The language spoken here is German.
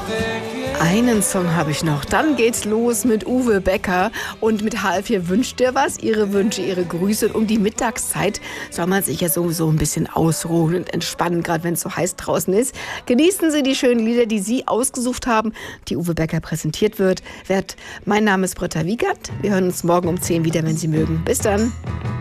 Einen Song habe ich noch. Dann geht's los mit Uwe Becker und mit H4 wünscht dir was. Ihre Wünsche, Ihre Grüße. Und um die Mittagszeit soll man sich ja sowieso ein bisschen ausruhen und entspannen, gerade wenn es so heiß draußen ist. Genießen Sie die schönen Lieder, die Sie ausgesucht haben, die Uwe Becker präsentiert wird. Mein Name ist Britta Wiegand. Wir hören uns morgen um 10 wieder, wenn Sie mögen. Bis dann.